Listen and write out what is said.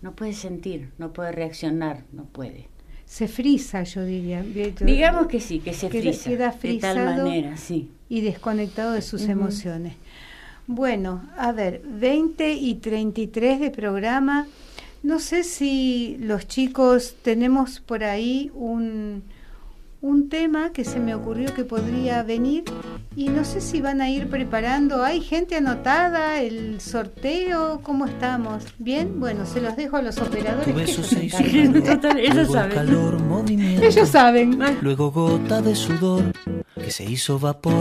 no puede sentir, no puede reaccionar, no puede. Se frisa, yo diría. Digamos que sí, que se frisa. Queda de tal manera, sí. Y desconectado de sus emociones. Bueno, a ver, 20:33 de programa. No sé si los chicos tenemos por ahí un tema que se me ocurrió que podría venir y no sé si van a ir preparando. ¿Hay gente anotada? ¿El sorteo? ¿Cómo estamos? ¿Bien? Bueno, se los dejo a los operadores. Tu beso se hizo calor, Ellos luego saben. calor, movimiento. Ellos saben. Luego gota de sudor que se hizo vapor.